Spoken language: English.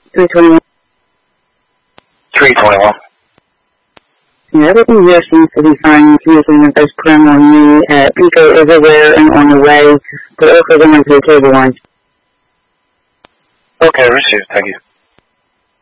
321. 321. Yeah, everything here seems to be fine. Communicating as prim on me. Pico is aware and on the way. But also going to the cable line. Okay, received. Thank you.